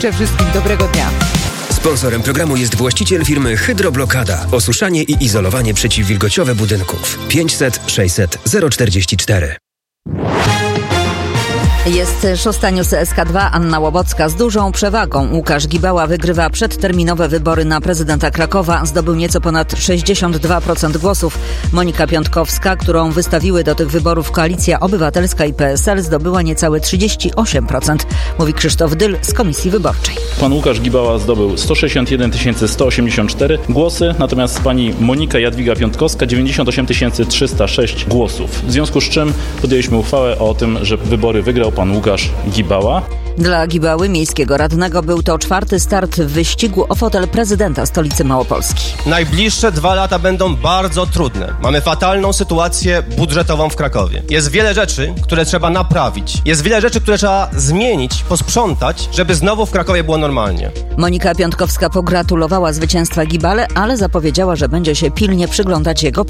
Życzę wszystkim dobrego dnia. Sponsorem programu jest właściciel firmy Hydroblokada. Osuszanie i izolowanie przeciwwilgociowe budynków. 500 600 044. Jest 6 News SK2, Anna Łobocka z dużą przewagą. Łukasz Gibała wygrywa przedterminowe wybory na prezydenta Krakowa. Zdobył nieco ponad 62% głosów. Monika Piątkowska, którą wystawiły do tych wyborów Koalicja Obywatelska i PSL, zdobyła niecałe 38%, mówi Krzysztof Dyl z Komisji Wyborczej. Pan Łukasz Gibała zdobył 161 184 głosy, natomiast pani Monika Jadwiga Piątkowska 98 306 głosów. W związku z czym podjęliśmy uchwałę o tym, że wybory wygrał pan Łukasz Gibała. Dla Gibały, miejskiego radnego, był to 4. start w wyścigu o fotel prezydenta stolicy Małopolski. Najbliższe 2 lata będą bardzo trudne. Mamy fatalną sytuację budżetową w Krakowie. Jest wiele rzeczy, które trzeba naprawić. Jest wiele rzeczy, które trzeba zmienić, posprzątać, żeby znowu w Krakowie było normalnie. Monika Piątkowska pogratulowała zwycięstwa Gibale, ale zapowiedziała, że będzie się pilnie przyglądać jego